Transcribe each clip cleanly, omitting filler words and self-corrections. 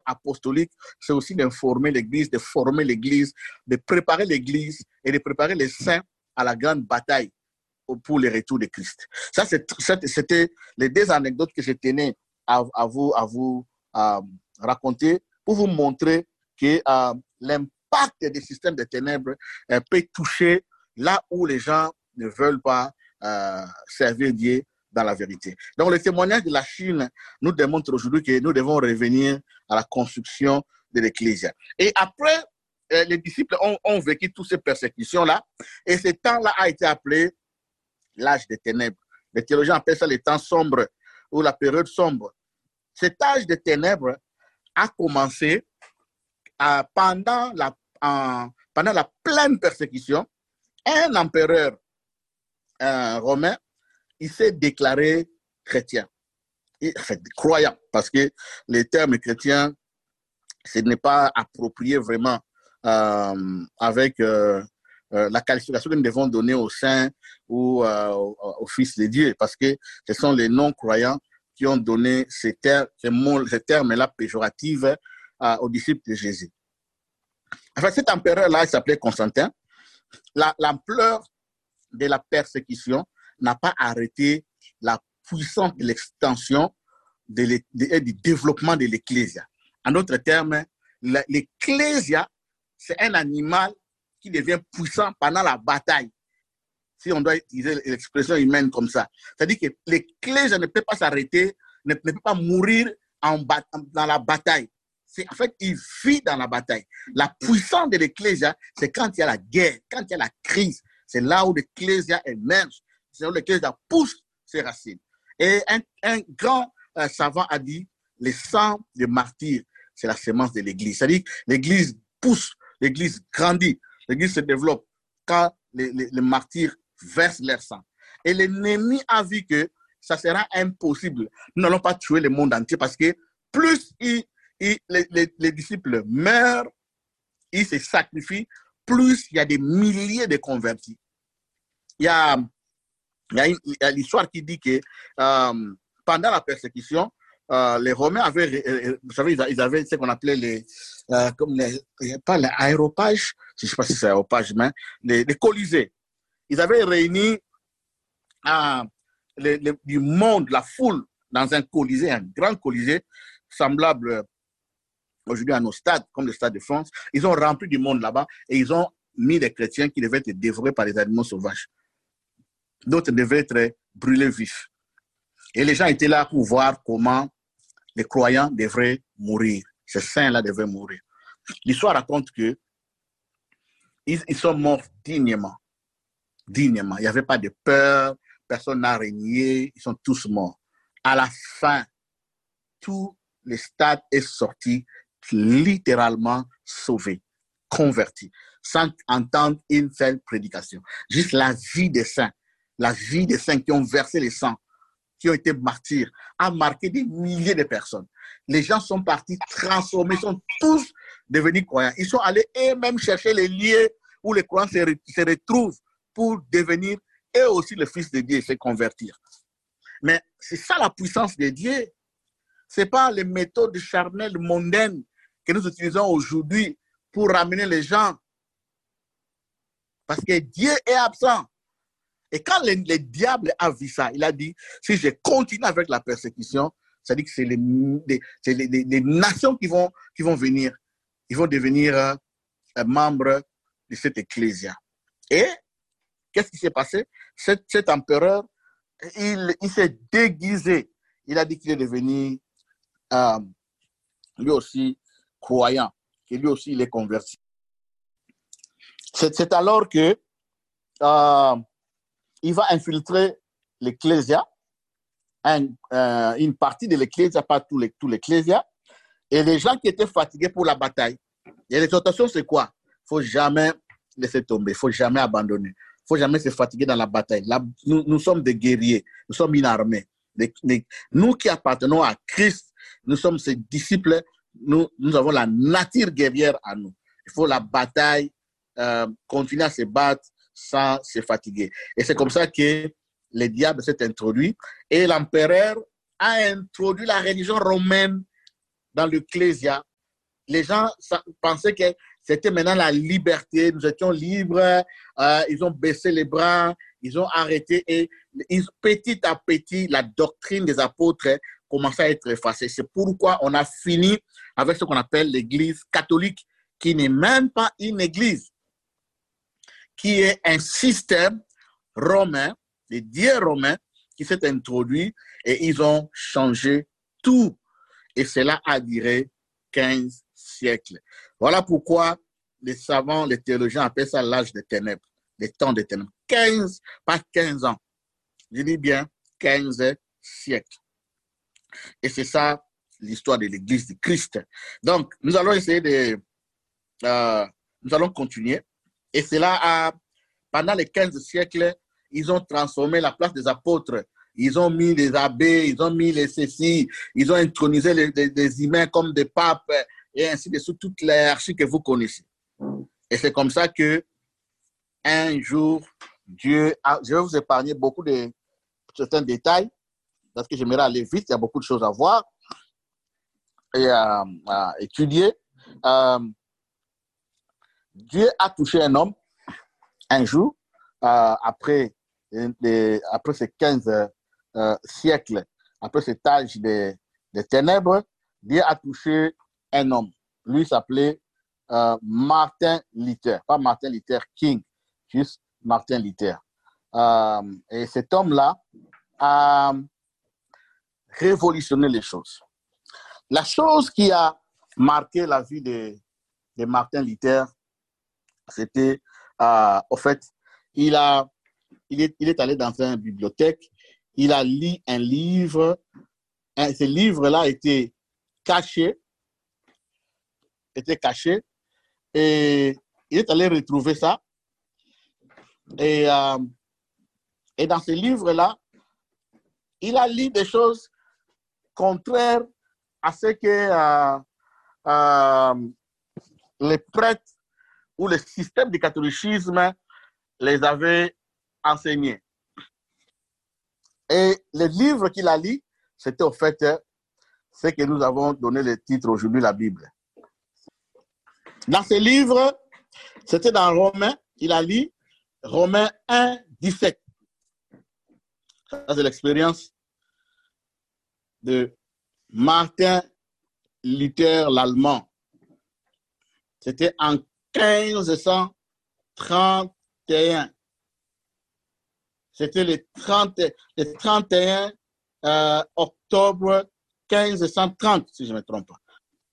apostolique, c'est aussi d'informer l'Église, de former l'Église, de préparer l'Église et de préparer les saints à la grande bataille pour le retour de Christ. Ça, c'était les deux anecdotes que je tenais à vous raconter pour vous montrer que l'impact des systèmes de ténèbres peut toucher là où les gens ne veulent pas servir Dieu dans la vérité. Donc, le témoignage de la Chine nous démontre aujourd'hui que nous devons revenir à la construction de l'Ecclésia. Et après, les disciples ont vécu toutes ces persécutions-là, et ce temps-là a été appelé l'âge des ténèbres. Les théologiens appellent ça les temps sombres ou la période sombre. Cet âge des ténèbres a commencé pendant la pleine persécution. Un empereur romain, il s'est déclaré chrétien, croyant, parce que les termes chrétiens, ce n'est pas approprié vraiment avec la qualification que nous devons donner aux saints ou aux fils de Dieu, parce que ce sont les non-croyants qui ont donné ces termes-là péjoratifs aux disciples de Jésus. Enfin, cet empereur-là, il s'appelait Constantin. L'ampleur de la persécution n'a pas arrêté la puissance de l'extension du développement de l'Ecclésia. En d'autres termes, l'Ecclésia, c'est un animal qui devient puissant pendant la bataille. Si on doit utiliser l'expression humaine comme ça. C'est-à-dire que l'Ecclésia ne peut pas s'arrêter, ne peut pas mourir dans la bataille. En fait, il vit dans la bataille. La puissance de l'Ecclésia, c'est quand il y a la guerre, quand il y a la crise. C'est là où l'Ecclésia émerge. C'est là où l'Ecclésia pousse ses racines. Et un grand savant a dit, le sang de martyrs, c'est la sémence de l'Église. C'est-à-dire que l'Église pousse, l'Église grandit, l'Église se développe quand les martyrs versent leur sang. Et l'ennemi a vu que ça sera impossible. Nous n'allons pas tuer le monde entier parce que plus les disciples meurent, ils se sacrifient, plus il y a des milliers de convertis. Il y a l'histoire qui dit que pendant la persécution, les Romains avaient, vous savez, ils avaient ce qu'on appelait pas l'aéropage, je ne sais pas si c'est l'aéropage, mais les colisées. Ils avaient réuni du monde, la foule, dans un colisée, un grand colisée, semblable aujourd'hui à nos stades, comme le Stade de France. Ils ont rempli du monde là-bas et ils ont mis des chrétiens qui devaient être dévorés par les animaux sauvages. D'autres devaient être brûlés vifs. Et les gens étaient là pour voir comment les croyants devraient mourir. Ces saints-là devaient mourir. L'histoire raconte que ils sont morts dignement. Dignement. Il n'y avait pas de peur, personne n'a régné, ils sont tous morts. À la fin, tout le stade est sorti littéralement sauvé, converti, sans entendre une seule prédication. Juste la vie des saints qui ont versé le sang, qui ont été martyrs, a marqué des milliers de personnes. Les gens sont partis transformés, sont tous devenus croyants. Ils sont allés eux-mêmes chercher les lieux où les croyants se retrouvent pour devenir eux aussi le Fils de Dieu et se convertir. Mais c'est ça la puissance de Dieu. Ce n'est pas les méthodes charnelles, mondaines que nous utilisons aujourd'hui pour ramener les gens. Parce que Dieu est absent. Et quand le diable a vu ça, il a dit, si je continue avec la persécution, ça dit que c'est les nations qui vont venir. Ils vont devenir membres de cette ecclésia. Et qu'est-ce qui s'est passé? Cet empereur, il s'est déguisé. Il a dit qu'il est devenu lui aussi croyant, que lui aussi il est converti. C'est alors que il va infiltrer l'ecclésia, une partie de l'ecclésia, pas tout l'ecclésia, et les gens qui étaient fatigués pour la bataille. Et l'exhortation, c'est quoi? Il ne faut jamais laisser tomber, il ne faut jamais abandonner, il ne faut jamais se fatiguer dans la bataille. Là, nous sommes des guerriers, nous sommes une armée. Nous qui appartenons à Christ, nous sommes ses disciples, nous avons la nature guerrière à nous. Il faut la bataille, continuer à se battre sans se fatiguer. Et c'est comme ça que le diable s'est introduit et l'empereur a introduit la religion romaine dans l'ecclésia les gens pensaient que c'était maintenant la liberté, nous étions libres, ils ont baissé les bras, ils ont arrêté et petit à petit, la doctrine des apôtres commençait à être effacée. C'est pourquoi on a fini avec ce qu'on appelle l'Église catholique, qui n'est même pas une église, qui est un système romain, des dieux romains, qui s'est introduit et ils ont changé tout. Et cela a duré 15 siècles. Voilà pourquoi les savants, les théologiens appellent ça l'âge des ténèbres, les temps des ténèbres. 15, pas 15 ans. Je dis bien 15 siècles. Et c'est ça l'histoire de l'Église du Christ. Donc, nous allons essayer de... nous allons continuer. Et c'est là, pendant les 15 siècles, ils ont transformé la place des apôtres. Ils ont mis les abbés, ils ont mis les cécis, ils ont intronisé les humains comme des papes et ainsi de suite, toute l'hierarchie que vous connaissez. Et c'est comme ça que un jour, Dieu a... Je vais vous épargner beaucoup de certains détails parce que j'aimerais aller vite, il y a beaucoup de choses à voir et à étudier. Dieu a touché un homme un jour, après ces 15 siècles, après cet âge des ténèbres, Dieu a touché un homme. Lui s'appelait Martin Luther, pas Martin Luther King, juste Martin Luther. Et cet homme-là a révolutionné les choses. La chose qui a marqué la vie de Martin Luther, c'était, au fait, il est allé dans une bibliothèque, il a lu un livre, ce livre-là était caché, et il est allé retrouver ça. Et dans ce livre-là, il a lu des choses contraires à ce que les prêtres ou le système du catholicisme les avait enseignés. Et le livre qu'il a lu, c'était au fait ce que nous avons donné le titre aujourd'hui, la Bible. Dans ce livre, c'était dans Romains, il a lu Romains 1, 17. Ça, c'est l'expérience de Martin Luther l'Allemand. C'était en 1531. C'était le 31 octobre 1530, si je ne me trompe pas.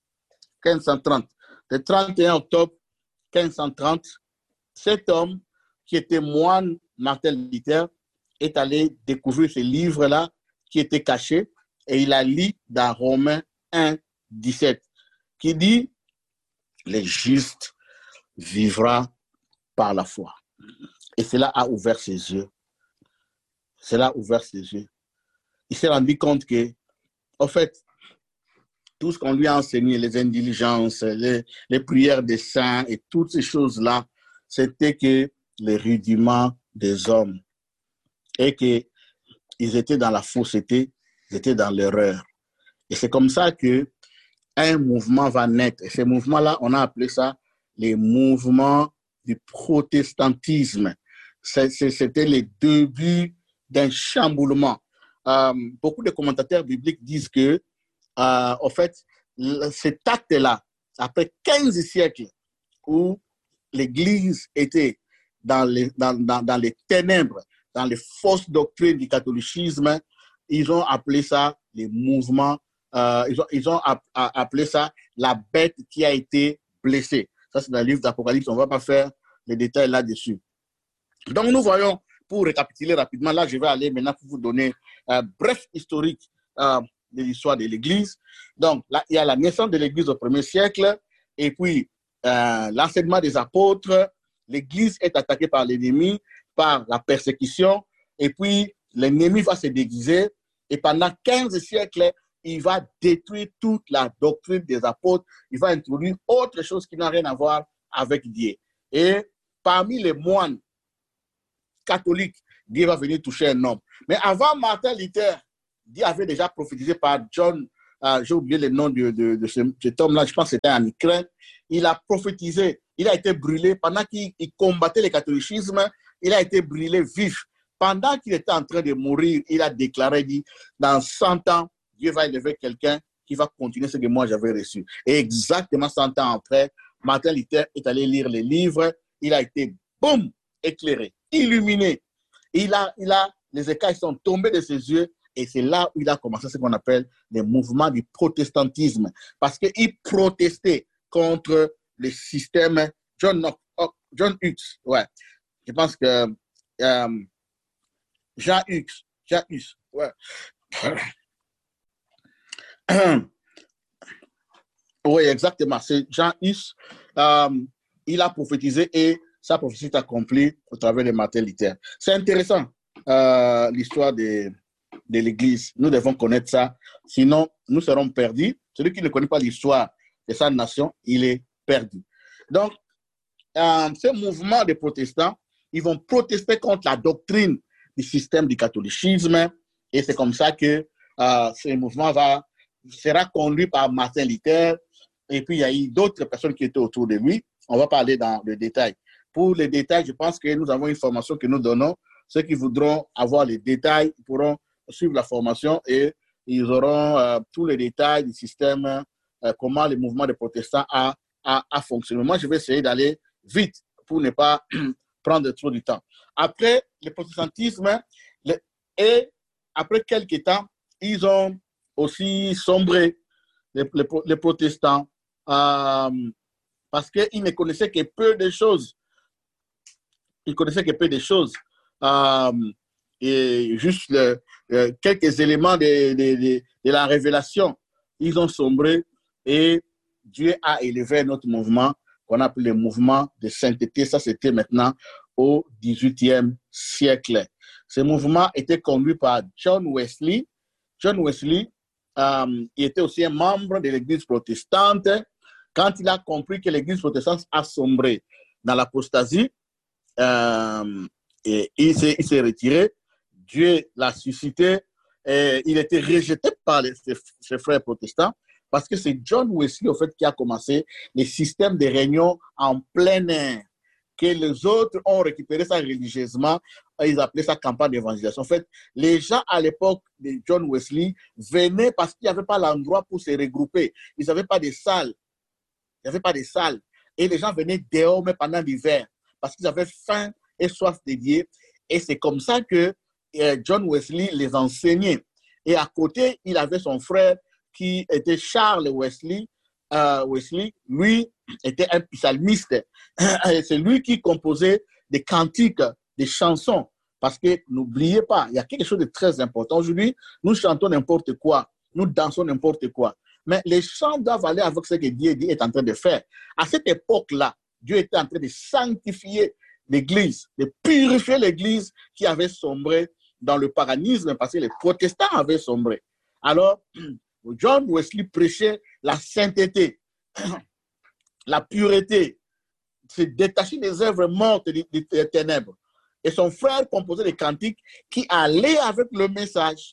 1530. Le 31 octobre 1530, cet homme qui était moine, Martin Luther, est allé découvrir ce livre-là qui était caché et il a lu dans Romains 1, 17, qui dit « Le juste vivra par la foi ». Et cela a ouvert ses yeux. Cela a ouvert ses yeux. Il s'est rendu compte que, en fait, tout ce qu'on lui a enseigné, les indulgences, les prières des saints et toutes ces choses-là, c'était que les rudiments des hommes et qu'ils étaient dans la fausseté, ils étaient dans l'erreur. Et c'est comme ça qu'un mouvement va naître. Et ces mouvements-là, on a appelé ça les mouvements du protestantisme. C'était les débuts d'un chamboulement. Beaucoup de commentateurs bibliques disent que, en fait, cet acte-là, après 15 siècles où l'Église était dans les ténèbres, dans les fausses doctrines du catholicisme, ils ont appelé ça les mouvements, ils ont appelé ça la bête qui a été blessée. Ça, c'est dans le livre d'Apocalypse, on ne va pas faire les détails là-dessus. Donc, nous voyons, pour récapituler rapidement, là, je vais aller maintenant pour vous donner un bref historique de l'histoire de l'Église. Donc, là, il y a la naissance de l'Église au 1er siècle, et puis l'enseignement des apôtres. L'Église est attaquée par l'ennemi, par la persécution, et puis l'ennemi va se déguiser, et pendant 15 siècles, il va détruire toute la doctrine des apôtres, il va introduire autre chose qui n'a rien à voir avec Dieu. Et parmi les moines catholiques, Dieu va venir toucher un homme. Mais avant Martin Luther, Dieu avait déjà prophétisé par John j'ai oublié le nom de cet homme-là, je pense que c'était en Ukraine, il a prophétisé, il a été brûlé pendant qu'il combattait le catholicisme, il a été brûlé vif. Pendant qu'il était en train de mourir, il a déclaré, dit, dans 100 ans, Dieu va élever quelqu'un qui va continuer ce que moi j'avais reçu. Et exactement 100 ans après, Martin Luther est allé lire les livres, il a été, boum, éclairé, illuminé. Les écailles sont tombés de ses yeux et c'est là où il a commencé ce qu'on appelle les mouvements du protestantisme. Parce qu'il protestait contre le système John Hus. Ouais. Je pense que Jean Hus. Ouais. Oui, exactement. C'est Jean Hus. Il a prophétisé et sa prophétie s'est accomplie au travers de Martin Luther. C'est intéressant, l'histoire de l'Église. Nous devons connaître ça. Sinon, nous serons perdus. Celui qui ne connaît pas l'histoire de sa nation, il est perdu. Donc, ce mouvement des protestants, ils vont protester contre la doctrine du système du catholicisme. Et c'est comme ça que ce mouvement sera conduit par Martin Luther. Et puis, il y a eu d'autres personnes qui étaient autour de lui. On va parler dans le détail. Pour les détails, je pense que nous avons une formation que nous donnons. Ceux qui voudront avoir les détails pourront suivre la formation et ils auront tous les détails du système, comment le mouvement des protestants a fonctionné. Moi, je vais essayer d'aller vite pour ne pas prendre trop de temps. Après le protestantisme, et après quelques temps, ils ont aussi sombré, les protestants, parce qu'ils ne connaissaient que peu de choses. Ils connaissaient que peu de choses. Et juste quelques éléments de la révélation. Ils ont sombré et Dieu a élevé notre mouvement qu'on appelle le mouvement de sainteté. Ça, c'était maintenant au XVIIIe siècle. Ce mouvement était conduit par John Wesley. John Wesley, il était aussi un membre de l'Église protestante. Quand il a compris que l'Église protestante a sombré dans l'apostasie, et il s'est retiré. Dieu l'a suscité. Et il était rejeté par ses frères protestants parce que c'est John Wesley, au fait, qui a commencé les systèmes de réunion en plein air, que les autres ont récupéré ça religieusement. Ils appelaient ça campagne d'évangélisation. En fait, les gens à l'époque de John Wesley venaient parce qu'il n'y avait pas l'endroit pour se regrouper. Ils n'avaient pas de salles. Il n'y avait pas de salles. Et les gens venaient dehors, mais pendant l'hiver, parce qu'ils avaient faim et soif de Dieu. Et c'est comme ça que John Wesley les enseignait. Et à côté, il avait son frère qui était Charles Wesley. Wesley, lui, était un psalmiste. C'est lui qui composait des cantiques, des chansons. Parce que n'oubliez pas, il y a quelque chose de très important. Aujourd'hui, nous chantons n'importe quoi. Nous dansons n'importe quoi. Mais les chants doivent aller avec ce que Dieu est en train de faire. À cette époque-là, Dieu était en train de sanctifier l'Église, de purifier l'Église qui avait sombré dans le paganisme parce que les protestants avaient sombré. Alors, John Wesley prêchait la sainteté, la pureté, se détacher des œuvres mortes des ténèbres. Et son frère composait des cantiques qui allaient avec le message.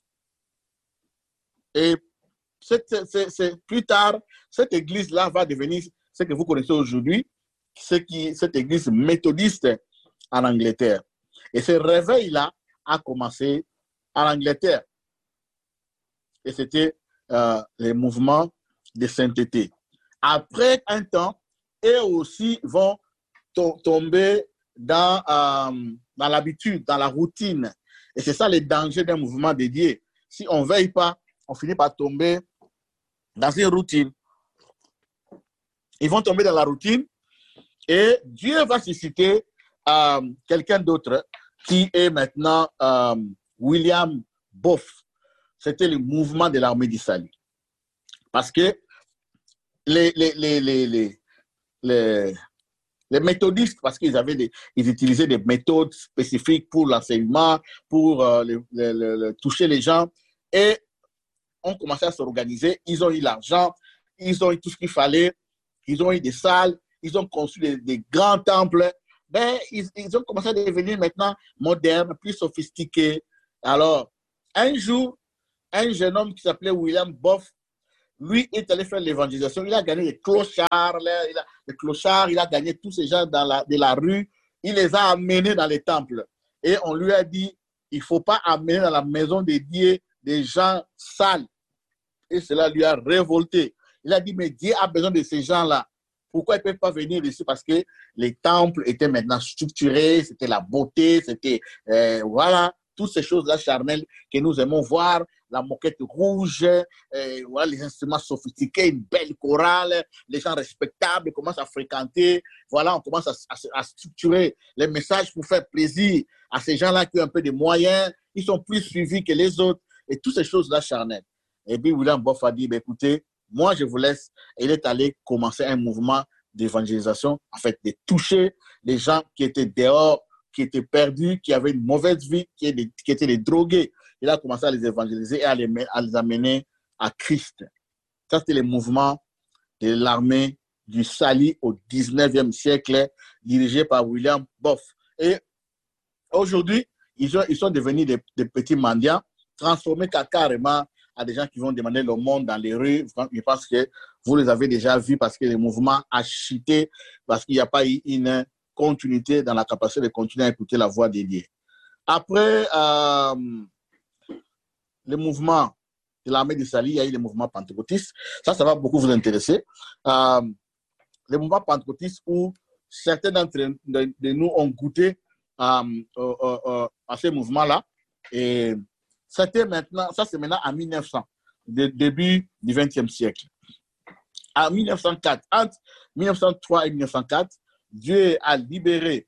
Et plus tard, cette église-là va devenir ce que vous connaissez aujourd'hui, cette église méthodiste en Angleterre. Et ce réveil-là a commencé en Angleterre. Et c'était les mouvements de sainteté. Après un temps, eux aussi vont tomber dans l'habitude, dans la routine. Et c'est ça le danger d'un mouvement dédié. Si on ne veille pas, on finit par tomber dans une routine. Ils vont tomber dans la routine et Dieu va susciter quelqu'un d'autre qui est maintenant William Booth. C'était le mouvement de l'armée du salut. Parce que les méthodistes, parce qu'ils utilisaient des méthodes spécifiques pour l'enseignement, pour toucher les gens, et ont commencé à s'organiser. Ils ont eu l'argent, ils ont eu tout ce qu'il fallait, ils ont eu des salles, ils ont construit des grands temples. Ben, ils ont commencé à devenir maintenant modernes, plus sophistiqués. Alors, un jour, un jeune homme qui s'appelait William Booth lui est allé faire l'évangélisation. Il a gagné les clochards, il a gagné tous ces gens de la rue. Il les a amenés dans les temples. Et on lui a dit, il ne faut pas amener dans la maison de Dieu des gens sales. Et cela lui a révolté. Il a dit, mais Dieu a besoin de ces gens-là. Pourquoi ils ne peuvent pas venir ici? Parce que les temples étaient maintenant structurés, c'était la beauté, c'était, voilà, toutes ces choses-là charnelles que nous aimons voir, la moquette rouge, voilà, les instruments sophistiqués, une belle chorale, les gens respectables commencent à fréquenter, voilà, on commence à structurer les messages pour faire plaisir à ces gens-là qui ont un peu de moyens, ils sont plus suivis que les autres, et toutes ces choses-là charnelles. Et puis William Boff a dit, bah, écoutez, moi je vous laisse. Et il est allé commencer un mouvement d'évangélisation, en fait, de toucher les gens qui étaient dehors, qui étaient perdus, qui avaient une mauvaise vie, qui étaient des drogués. Il a commencé à les évangéliser et à les amener à Christ. Ça, c'était le mouvement de l'armée du salut au 19e siècle, dirigé par William Boff. Et aujourd'hui, ils sont devenus des petits mendiants, transformés carrément à des gens qui vont demander le monde dans les rues. Je pense que vous les avez déjà vus parce que le mouvement a chuté, parce qu'il n'y a pas eu une continuité dans la capacité de continuer à écouter la voix des dieux. Après le mouvement de l'armée du salut, il y a eu le mouvement pentecôtiste. Ça va beaucoup vous intéresser. Le mouvement pentecôtiste où certains d'entre nous ont goûté à ce mouvement-là. Et c'est maintenant en 1900, début du XXe siècle. En 1904, entre 1903 et 1904, Dieu a libéré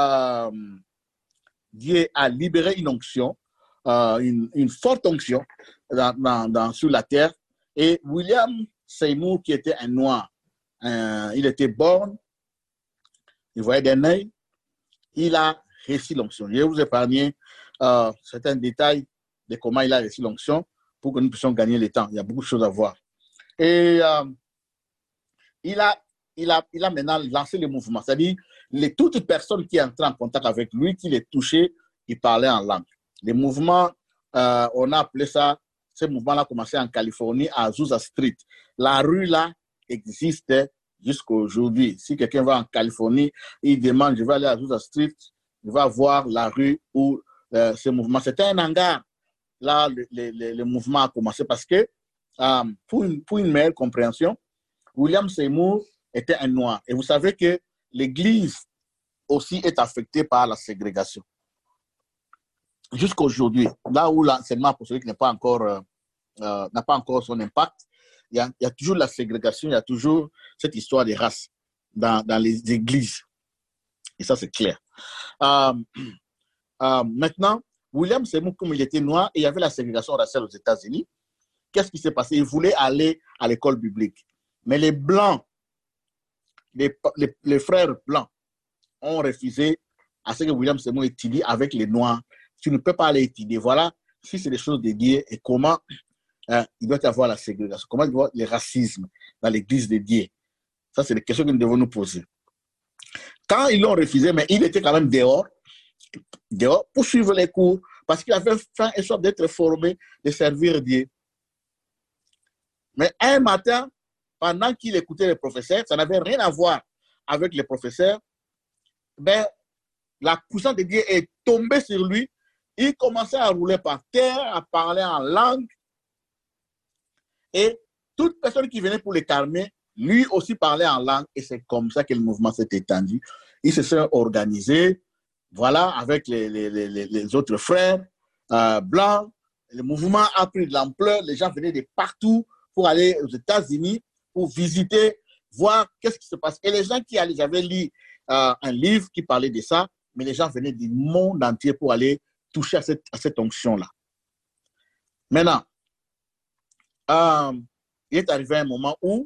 une onction, une forte onction sur la terre. Et William Seymour, qui était un noir, il était borgne, il voyait d'un œil, il a reçu l'onction. Je vais vous épargner certains détails de comment il a reçu l'onction pour que nous puissions gagner le temps. Il y a beaucoup de choses à voir. Et il a maintenant lancé le mouvement. C'est-à-dire, toute personne qui est entrée en contact avec lui, qui les touchait, il parlait en langue. Le mouvement, on a appelé ça, ce mouvement-là a commencé en Californie, à Azusa Street. La rue là existe jusqu'à aujourd'hui. Si quelqu'un va en Californie, il demande, je vais aller à Azusa Street, il va voir la rue où ce mouvement. C'était un hangar. Là, le mouvement a commencé parce que, pour une meilleure compréhension, William Seymour était un noir. Et vous savez que l'Église aussi est affectée par la ségrégation. Jusqu'à aujourd'hui, là où l'enseignement apostolique n'a pas encore son impact, il y a toujours la ségrégation, il y a toujours cette histoire des races dans les églises. Et ça, c'est clair. Maintenant, William Seymour, comme il était noir, et il y avait la ségrégation raciale aux États-Unis, qu'est-ce qui s'est passé? Il voulait aller à l'école biblique. Mais les Blancs, les frères Blancs, ont refusé à ce que William Seymour étudie avec les Noirs. Tu ne peux pas aller étudier. Voilà, si c'est des choses de Dieu et comment il doit y avoir la ségrégation, comment il doit y avoir le racisme dans l'église de Dieu. Ça, c'est des questions que nous devons nous poser. Quand ils l'ont refusé, mais il était quand même dehors pour suivre les cours, parce qu'il avait faim et soif d'être formé, de servir Dieu. Mais un matin, pendant qu'il écoutait les professeurs, ça n'avait rien à voir avec les professeurs, ben, la puissance de Dieu est tombée sur lui. Il commençait à rouler par terre, à parler en langue. Et toute personne qui venait pour le calmer, lui aussi parlait en langue. Et c'est comme ça que le mouvement s'est étendu. Ils se sont organisés, voilà, avec les autres frères blancs. Le mouvement a pris de l'ampleur. Les gens venaient de partout pour aller aux États-Unis, pour visiter, voir qu'est-ce qui se passe. Et les gens qui allaient, j'avais lu un livre qui parlait de ça, mais les gens venaient du monde entier pour aller toucher à cette onction-là. Maintenant, il est arrivé un moment où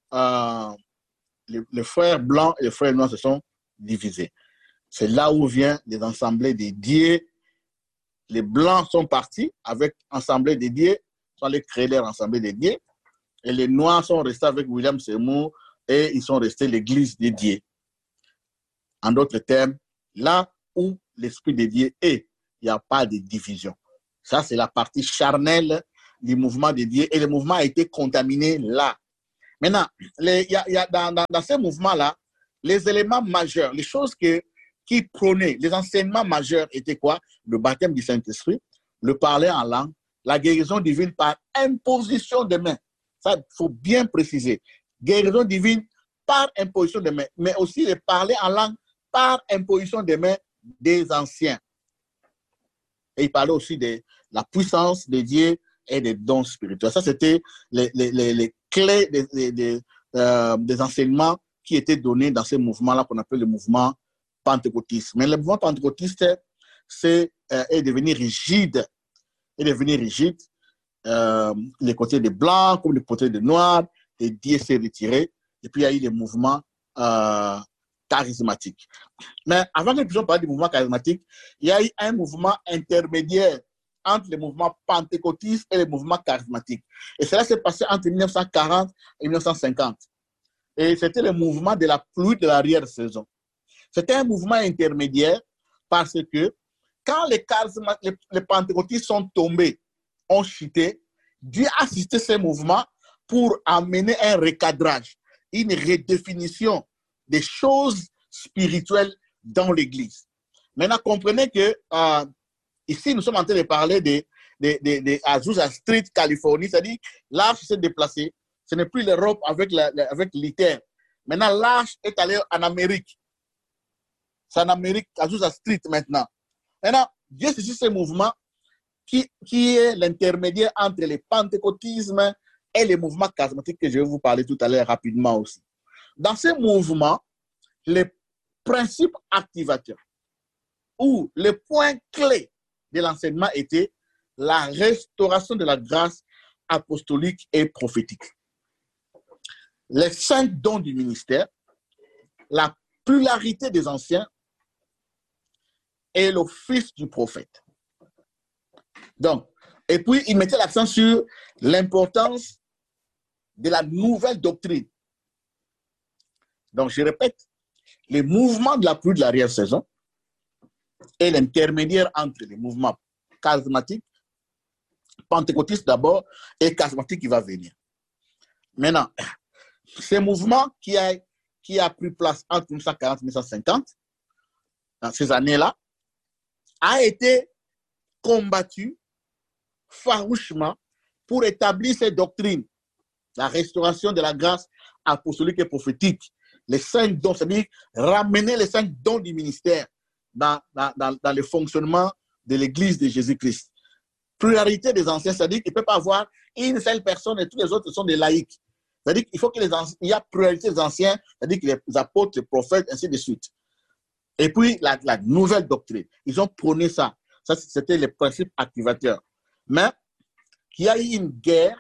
les frères blancs et les frères noirs se sont divisés. C'est là où viennent les assemblées des dieux. Les blancs sont partis avec assemblée des dieux, sont allés créer leur assemblée des dieux, et les noirs sont restés avec William Seymour et ils sont restés l'église des dieux. En d'autres termes, là où l'esprit de Dieu est, il n'y a pas de division. Ça, c'est la partie charnelle du mouvement de Dieu et le mouvement a été contaminé là. Maintenant, dans ces mouvements-là, les éléments majeurs, les choses qui prônaient, les enseignements majeurs étaient quoi? Le baptême du Saint-Esprit, le parler en langue, la guérison divine par imposition de main. Ça, il faut bien préciser. Guérison divine par imposition de main, mais aussi le parler en langue par imposition de main des anciens. Et il parlait aussi de la puissance de Dieu et des dons spirituels. Ça, c'était les clés des enseignements qui étaient donnés dans ces mouvements-là qu'on appelle le mouvement pentecôtiste. Mais le mouvement pentecôtiste est devenu rigide. Les côtés des blancs comme les côtés des noirs, et Dieu s'est retiré. Et puis, il y a eu des mouvements charismatiques. Mais avant que nous puissions parler du mouvement charismatique, il y a eu un mouvement intermédiaire entre les mouvements pentecôtistes et les mouvements charismatiques. Et cela s'est passé entre 1940 et 1950. Et c'était le mouvement de la pluie de l'arrière-saison. C'était un mouvement intermédiaire parce que quand les pentecôtistes sont tombés, ont chuté, Dieu a assisté ces mouvements pour amener un recadrage, une redéfinition des choses spirituelles dans l'Église. Maintenant, comprenez que ici, nous sommes en train de parler de Azusa Street, Californie, c'est-à-dire l'arche s'est déplacée. Ce n'est plus l'Europe avec l'ITER. Maintenant, l'arche est allée en Amérique. C'est en Amérique, Azusa Street maintenant. Maintenant, Dieu saisit ce mouvement qui est l'intermédiaire entre le pentecôtisme et les mouvements charismatiques que je vais vous parler tout à l'heure rapidement aussi. Dans ces mouvements, les principes activateurs ou les points clés de l'enseignement étaient la restauration de la grâce apostolique et prophétique, les 5 dons du ministère, la pluralité des anciens et l'office du prophète. Donc, et puis, il mettait l'accent sur l'importance de la nouvelle doctrine. Donc, je répète, les mouvements de la pluie de l'arrière-saison est l'intermédiaire entre les mouvements charismatiques, pentecôtistes d'abord, et charismatiques qui va venir. Maintenant, ces mouvements qui a pris place entre 1940 et 1950, dans ces années-là, a été combattu farouchement pour établir ces doctrines, la restauration de la grâce apostolique et prophétique, les 5 dons, c'est-à-dire ramener les 5 dons du ministère dans le fonctionnement de l'Église de Jésus-Christ. Pluralité des anciens, c'est-à-dire qu'il ne peut pas avoir une seule personne et tous les autres sont des laïcs. C'est-à-dire qu'il faut qu'il y a pluralité des anciens, c'est-à-dire que les apôtres, les prophètes, ainsi de suite. Et puis, la nouvelle doctrine. Ils ont prôné ça. Ça, c'était les principes activateurs. Mais, il y a eu une guerre.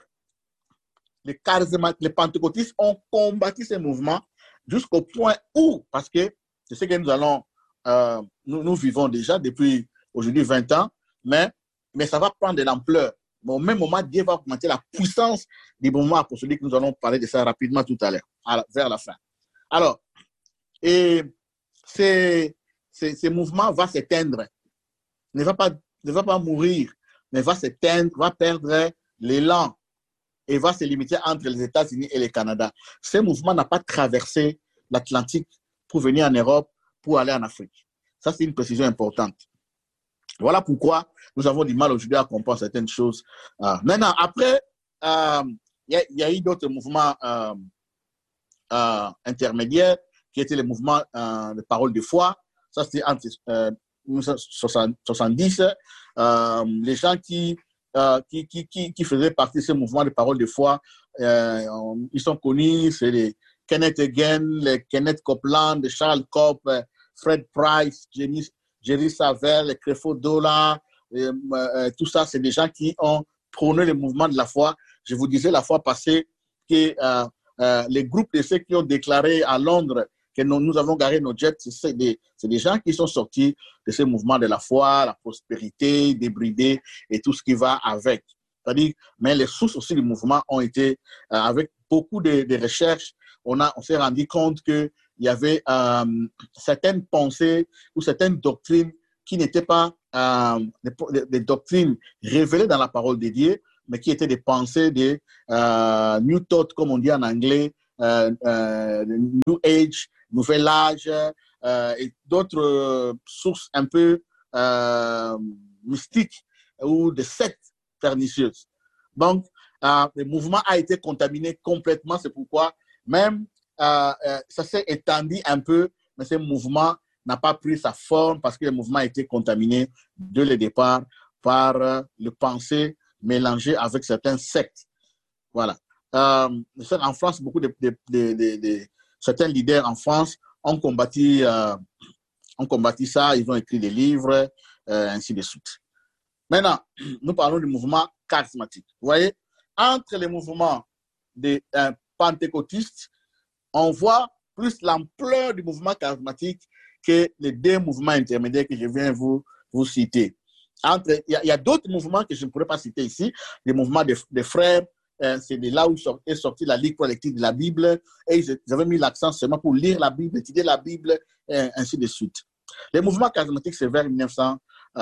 Les pentecôtistes ont combattu ces mouvements jusqu'au point où, parce que c'est ce que nous allons, nous vivons déjà depuis aujourd'hui 20 ans, mais ça va prendre de l'ampleur. Mais au même moment, Dieu va augmenter la puissance des mouvements apostoliques. Nous allons parler de ça rapidement tout à l'heure, vers la fin. Alors, et ces mouvements vont s'éteindre. Ne va pas mourir, mais va s'éteindre, va perdre l'élan et va se limiter entre les États-Unis et le Canada. Ce mouvement n'a pas traversé l'Atlantique pour venir en Europe, pour aller en Afrique. Ça, c'est une précision importante. Voilà pourquoi nous avons du mal aujourd'hui à comprendre certaines choses. Maintenant, après, il y a eu d'autres mouvements intermédiaires qui étaient les mouvements de parole de foi. Ça, c'était entre 1970. Les gens qui faisaient partie de ces mouvements de parole de foi, ils sont connus, c'est les Kenneth Hagin, les Kenneth Copeland, les Charles Kopp, Fred Price, Jerry Savelle, les Creflo Dollar, tout ça, c'est des gens qui ont prôné le mouvement de la foi. Je vous disais la fois passée que les groupes de ceux qui ont déclaré à Londres que nous avons garé nos jets, c'est des gens qui sont sortis de ce mouvement de la foi, la prospérité, débridée et tout ce qui va avec. C'est-à-dire, mais les sources aussi du mouvement ont été, avec beaucoup de recherches, on s'est rendu compte qu'il y avait certaines pensées ou certaines doctrines qui n'étaient pas des doctrines révélées dans la parole de Dieu, mais qui étaient des pensées de New Thought, comme on dit en anglais, New Age, Nouvel Âge, et d'autres sources un peu mystiques ou de sectes pernicieuses. Donc, le mouvement a été contaminé complètement, c'est pourquoi même ça s'est étendu un peu, mais ce mouvement n'a pas pris sa forme parce que le mouvement a été contaminé dès le départ par le pensée mélangé avec certains sectes. Voilà. En France, beaucoup certains leaders en France ont combattu ça, ils ont écrit des livres, ainsi de suite. Maintenant, nous parlons du mouvement charismatique. Vous voyez, entre les mouvements des pentecôtistes, on voit plus l'ampleur du mouvement charismatique que les deux mouvements intermédiaires que je viens vous citer. Il y a d'autres mouvements que je ne pourrais pas citer ici, les mouvements des frères, c'est de là où est sortie la Ligue pour la lecture de la Bible, et ils avaient mis l'accent seulement pour lire la Bible, étudier la Bible, et ainsi de suite. Les mouvements charismatiques, c'est vers 1900,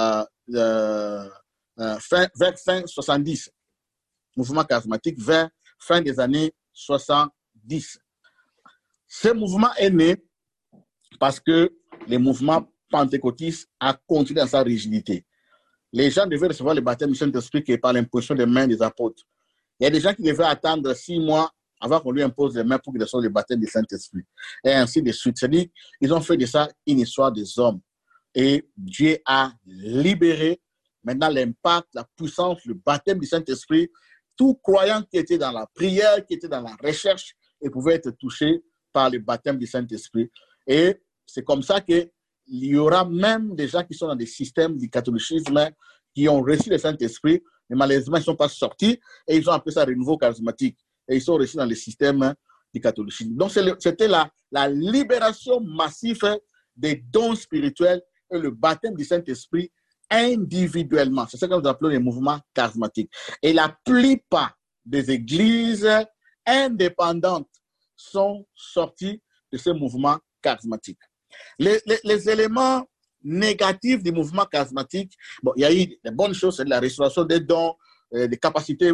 vers fin 70. Mouvement charismatique vers fin des années 70. Ce mouvement est né parce que le mouvement pentecôtiste a continué dans sa rigidité. Les gens devaient recevoir le baptême du Saint-Esprit qui est par l'imposition des mains des apôtres. Il y a des gens qui devaient attendre 6 mois avant qu'on lui impose les mains pour qu'il reçoive le baptême du Saint-Esprit. Et ainsi de suite. C'est-à-dire qu'ils ont fait de ça une histoire des hommes. Et Dieu a libéré maintenant l'impact, la puissance, le baptême du Saint-Esprit. Tout croyant qui était dans la prière, qui était dans la recherche, et pouvait être touché par le baptême du Saint-Esprit. Et c'est comme ça qu'il y aura même des gens qui sont dans des systèmes du catholicisme qui ont reçu le Saint-Esprit, mais malheureusement, ils ne sont pas sortis et ils ont appelé ça renouveau charismatique. Et ils sont reçus dans le système du catholicisme. Donc, c'était la libération massive des dons spirituels et le baptême du Saint-Esprit individuellement. C'est ça que nous appelons les mouvements charismatiques. Et la plupart des églises indépendantes sont sorties de ce mouvement charismatique. Les éléments négatifs du mouvement charismatique, bon, il y a eu des bonnes choses, c'est de la restauration des dons, des capacités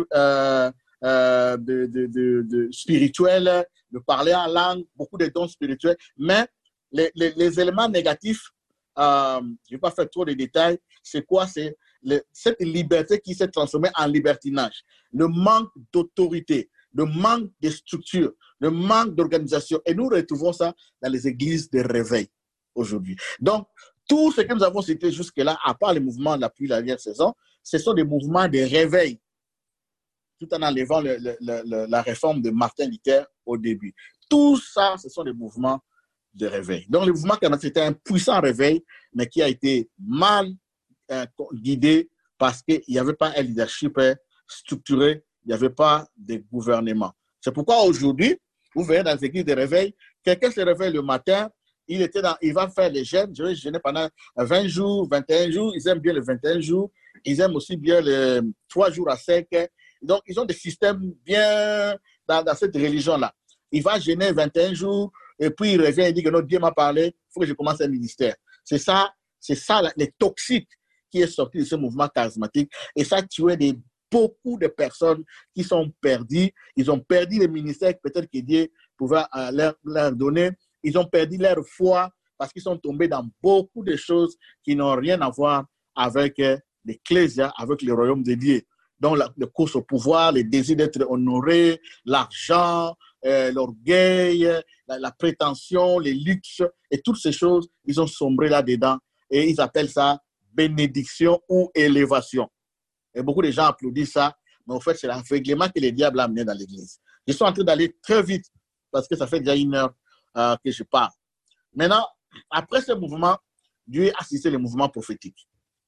spirituelles, de parler en langue, beaucoup de dons spirituels, mais les éléments négatifs, je ne vais pas faire trop de détails, c'est quoi? C'est cette liberté qui s'est transformée en libertinage, le manque d'autorité, le manque de structure, le manque d'organisation. Et nous retrouvons ça dans les églises de réveil aujourd'hui. Donc, tout ce que nous avons cité jusque-là, à part les mouvements de la pluie, la dernière saison, ce sont des mouvements de réveil, tout en enlevant la réforme de Martin Luther au début. Tout ça, ce sont des mouvements de réveil. Donc, le mouvement charismatique était un puissant réveil, mais qui a été mal guidé parce qu'il n'y avait pas un leadership structuré, il n'y avait pas de gouvernement. C'est pourquoi aujourd'hui, vous verrez dans les églises de réveil, quelqu'un se réveille le matin, il va faire les jeûnes, je vais jeûner pendant 20 jours, 21 jours, ils aiment bien les 21 jours, ils aiment aussi bien les 3 jours à sec. Donc, ils ont des systèmes bien dans cette religion-là. Il va jeûner 21 jours, et puis il revient et dit que notre Dieu m'a parlé, il faut que je commence un ministère. C'est ça les toxiques qui est sorti de ce mouvement charismatique. Et ça a tué beaucoup de personnes qui sont perdues. Ils ont perdu les ministères peut-être que Dieu pouvait leur donner. Ils ont perdu leur foi parce qu'ils sont tombés dans beaucoup de choses qui n'ont rien à voir avec l'Ecclésia, avec le royaume de Dieu. Donc, la course au pouvoir, le désir d'être honoré, l'argent, l'orgueil, la prétention, les luxes et toutes ces choses, ils ont sombré là-dedans et ils appellent ça bénédiction ou élévation. Et beaucoup de gens applaudissent ça, mais en fait, c'est l'aveuglement que le diable a amené dans l'église. Je suis en train d'aller très vite parce que ça fait déjà 1 heure que je parle. Maintenant, après ce mouvement, Dieu a assisté le mouvement prophétique.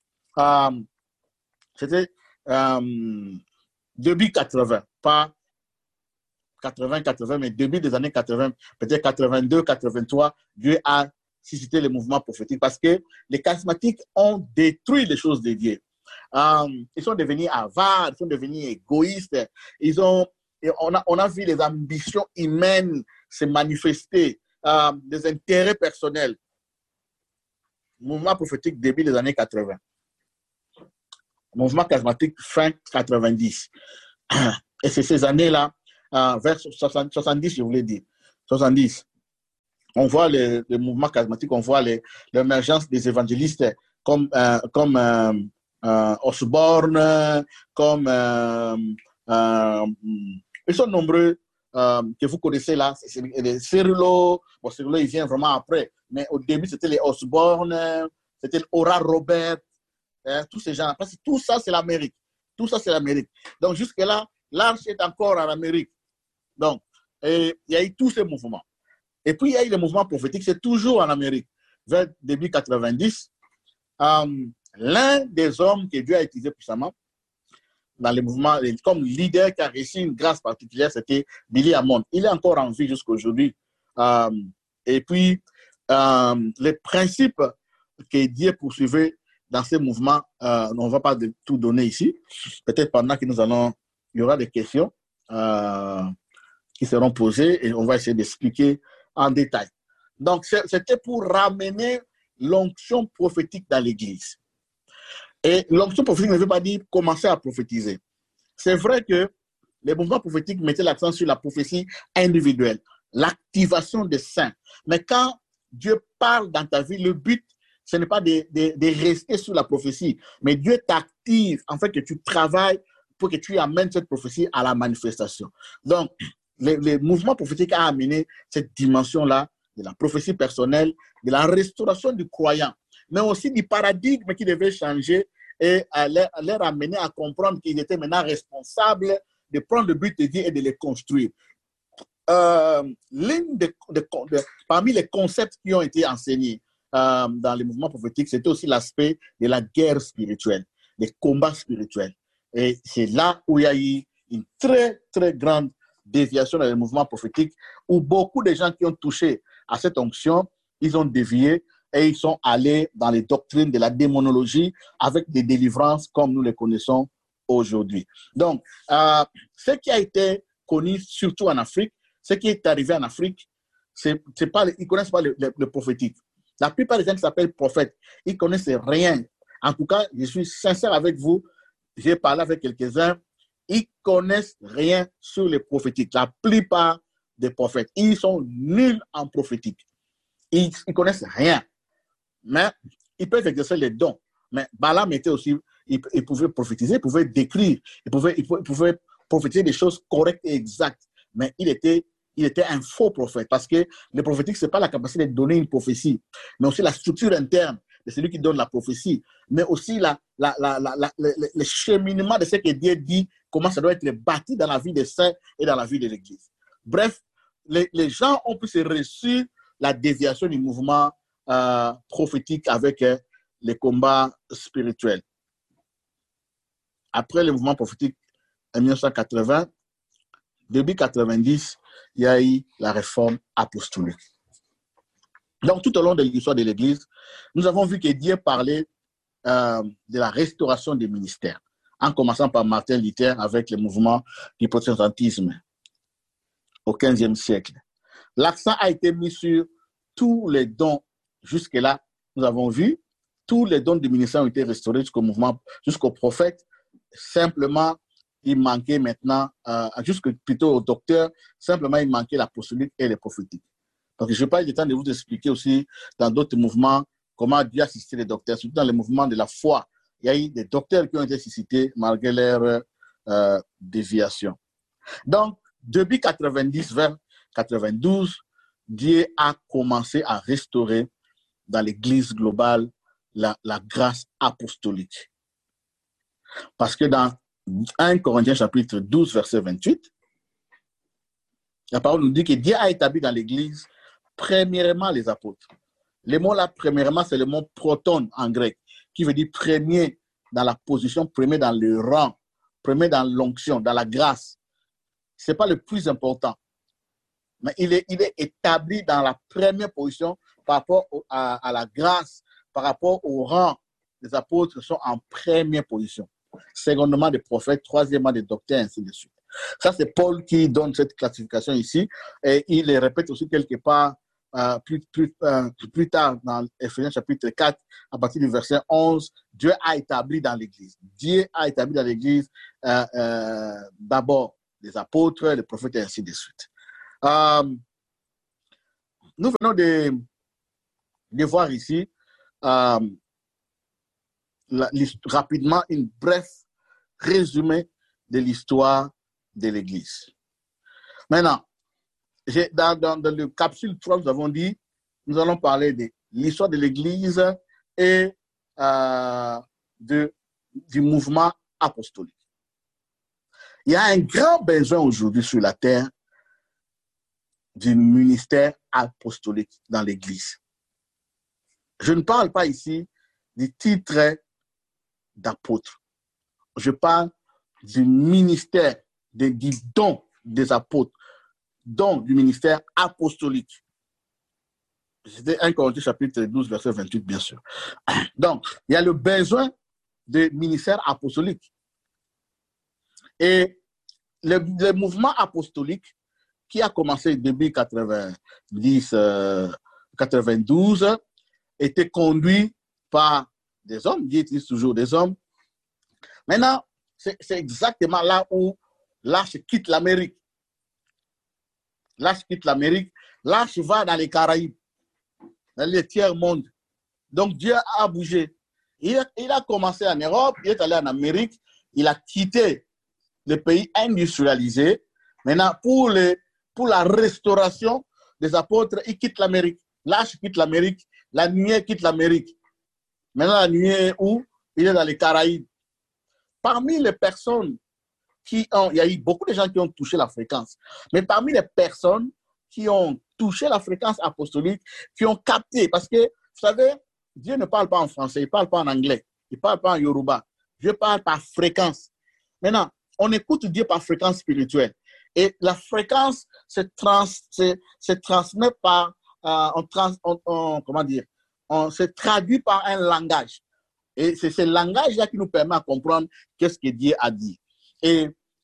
C'était début 80, pas 80, mais début des années 80, peut-être 82, 83, Dieu a suscité le mouvement prophétique parce que les charismatiques ont détruit les choses de Dieu. Ils sont devenus avares, ils sont devenus égoïstes. On a vu les ambitions humaines se manifester, des intérêts personnels. Mouvement prophétique début des années 80. mouvement charismatique fin 90. Et c'est ces années-là, vers 70, je voulais dire, 70, on voit le mouvement charismatique, on voit l'émergence des évangélistes comme Osborne, comme ils sont nombreux que vous connaissez là, Cyrilo. Bon, Cyrilo, il vient vraiment après, mais au début, c'était les Osborne, c'était Ora Robert, tous ces gens. Parce que tout ça, c'est l'Amérique. Tout ça, c'est l'Amérique. Donc, jusque-là, l'arche est encore en Amérique. Donc, il y a eu tous ces mouvements. Et puis, il y a eu les mouvements prophétiques, c'est toujours en Amérique. Vers début 90, l'un des hommes que Dieu a utilisé puissamment dans les mouvements, comme leader qui a reçu une grâce particulière, c'était Billy Hamon. Il est encore en vie jusqu'à aujourd'hui. Et puis, les principes que Dieu poursuivait dans ces mouvements, on ne va pas tout donner ici. Peut-être pendant que il y aura des questions qui seront posées et on va essayer d'expliquer en détail. Donc, c'était pour ramener l'onction prophétique dans l'Église. Et l'onction prophétique ne veut pas dire commencer à prophétiser. C'est vrai que les mouvements prophétiques mettaient l'accent sur la prophétie individuelle, l'activation des saints. Mais quand Dieu parle dans ta vie, le but, ce n'est pas de rester sur la prophétie, mais Dieu t'active en fait que tu travailles pour que tu amènes cette prophétie à la manifestation. Donc, les mouvements prophétiques ont amené cette dimension-là de la prophétie personnelle, de la restauration du croyant, mais aussi du paradigme qui devait changer et à leur amener à comprendre qu'ils étaient maintenant responsables de prendre le but de Dieu et de les construire. Parmi les concepts qui ont été enseignés dans les mouvements prophétiques, c'était aussi l'aspect de la guerre spirituelle, des combats spirituels. Et c'est là où il y a eu une très, très grande déviation dans les mouvements prophétiques, où beaucoup de gens qui ont touché à cette onction, ils ont dévié et ils sont allés dans les doctrines de la démonologie avec des délivrances comme nous les connaissons aujourd'hui. Donc, ce qui a été connu surtout en Afrique, ce qui est arrivé en Afrique, ils ne connaissent pas le prophétique. La plupart des gens qui s'appellent prophètes, ils ne connaissent rien. En tout cas, je suis sincère avec vous, j'ai parlé avec quelques-uns, ils ne connaissent rien sur les prophétiques. La plupart des prophètes, ils sont nuls en prophétique. Ils ne connaissent rien. Mais ils peuvent exercer les dons. Mais Balaam était aussi, il pouvait prophétiser, il pouvait décrire, il pouvait prophétiser des choses correctes et exactes. Mais il était un faux prophète parce que le prophétique, ce n'est pas la capacité de donner une prophétie, mais aussi la structure interne de celui qui donne la prophétie, mais aussi le cheminement de ce que Dieu dit, comment ça doit être bâti dans la vie des saints et dans la vie de l'Église. Bref, les gens ont pu se reçu la déviation du mouvement prophétique avec les combats spirituels. Après le mouvement prophétique en 1980, début 90, il y a eu la réforme apostolique. Donc, tout au long de l'histoire de l'Église, nous avons vu que Dieu parlait de la restauration des ministères, en commençant par Martin Luther avec le mouvement du protestantisme au XVe siècle. L'accent a été mis sur tous les dons. Jusque-là, nous avons vu, tous les dons du ministère ont été restaurés jusqu'au mouvement, jusqu'au prophète. Simplement, il manquait maintenant, plutôt au docteur, simplement il manquait l'apostolique et les prophétiques. Donc, je n'ai pas eu le temps de vous expliquer aussi dans d'autres mouvements comment Dieu a suscité les docteurs, surtout dans les mouvements de la foi. Il y a eu des docteurs qui ont été suscités malgré leur déviation. Donc, depuis 90 vers 92, Dieu a commencé à restaurer dans l'Église globale la grâce apostolique. Parce que dans 1 Corinthiens chapitre 12, verset 28, la parole nous dit que Dieu a établi dans l'Église premièrement les apôtres. Le mot là, premièrement, c'est le mot proton en grec, qui veut dire premier dans la position, premier dans le rang, premier dans l'onction, dans la grâce. Ce n'est pas le plus important. Mais il est établi dans la première position par rapport à la grâce, par rapport au rang. Les apôtres sont en première position. Secondement, des prophètes. Troisièmement, des docteurs, ainsi de suite. Ça, c'est Paul qui donne cette classification ici. Et il les répète aussi quelque part plus tard dans Ephésiens chapitre 4, à partir du verset 11, Dieu a établi dans l'Église. Dieu a établi dans l'Église d'abord les apôtres, les prophètes et ainsi de suite. Nous venons de voir ici rapidement une bref résumé de l'histoire de l'Église. Maintenant, dans le capsule 3, nous avons dit, nous allons parler de l'histoire de l'Église et du mouvement apostolique. Il y a un grand besoin aujourd'hui sur la terre du ministère apostolique dans l'Église. Je ne parle pas ici du titre d'apôtre. Je parle du ministère, du don des apôtres, don du ministère apostolique. C'était 1 Corinthiens chapitre 12, verset 28, bien sûr. Donc, il y a le besoin de ministère apostolique. Et le mouvement apostolique qui a commencé début 90, 92, était conduit par des hommes, Dieu utilise toujours des hommes. Maintenant, c'est exactement là où l'arche quitte l'Amérique. L'arche quitte l'Amérique, l'arche va dans les Caraïbes, dans les tiers-monde. Donc Dieu a bougé. Il a commencé en Europe, il est allé en Amérique, il a quitté les pays industrialisés. Maintenant, pour la restauration des apôtres, il quitte l'Amérique. L'arche quitte l'Amérique, la nuée quitte l'Amérique. Maintenant, la nuée où? Il est dans les Caraïbes. Parmi les personnes il y a eu beaucoup de gens qui ont touché la fréquence, mais parmi les personnes qui ont touché la fréquence apostolique, qui ont capté, parce que, vous savez, Dieu ne parle pas en français, il ne parle pas en anglais, il ne parle pas en yoruba, Dieu parle par fréquence. Maintenant, on écoute Dieu par fréquence spirituelle, et la fréquence se transmet par, comment dire, on se traduit par un langage. Et c'est ce langage-là qui nous permet de comprendre qu'est-ce que Dieu a dit. Et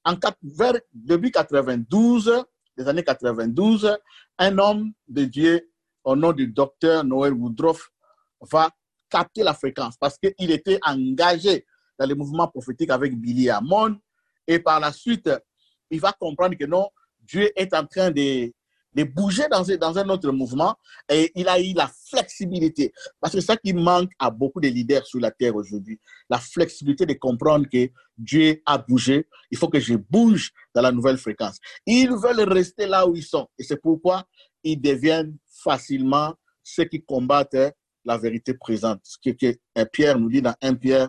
début 92, les années 92, un homme de Dieu au nom du docteur Noel Woodruff va capter la fréquence parce qu'il était engagé dans le mouvement prophétique avec Billy Hamon. Et par la suite, il va comprendre que non, Dieu est en train de bouger dans un autre mouvement et il a eu la flexibilité. Parce que c'est ça qui manque à beaucoup de leaders sur la terre aujourd'hui. La flexibilité de comprendre que Dieu a bougé. Il faut que je bouge dans la nouvelle fréquence. Ils veulent rester là où ils sont. Et c'est pourquoi ils deviennent facilement ceux qui combattent la vérité présente. Ce que Pierre nous dit dans 1 Pierre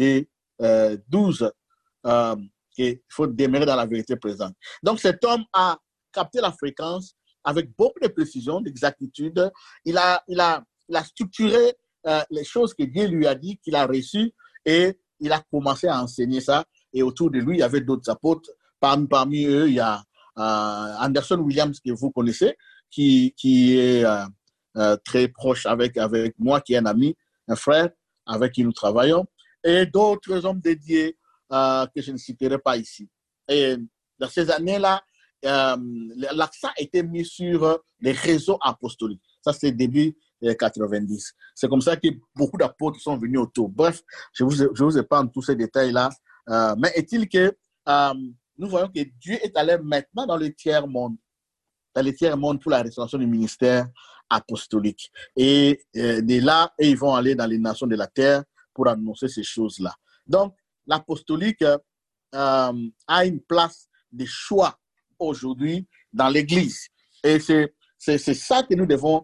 12, qu'il faut demeurer dans la vérité présente. Donc cet homme a capté la fréquence avec beaucoup de précision, d'exactitude. Il a structuré les choses que Dieu lui a dit, qu'il a reçues, et il a commencé à enseigner ça. Et autour de lui, il y avait d'autres apôtres. Parmi eux, il y a Anderson Williams, que vous connaissez, qui est très proche avec moi, qui est un ami, un frère, avec qui nous travaillons, et d'autres hommes dédiés que je ne citerai pas ici. Et dans ces années-là, l'accent a été mis sur les réseaux apostoliques. Ça, c'est début 90. C'est comme ça que beaucoup d'apôtres sont venus autour. Bref, je vous épargne tous ces détails-là. Mais est-il que nous voyons que Dieu est allé maintenant dans le tiers-monde, pour la restauration du ministère apostolique. Et de là, ils vont aller dans les nations de la terre pour annoncer ces choses-là. Donc, l'apostolique a une place de choix aujourd'hui dans l'Église. Et c'est ça que nous devons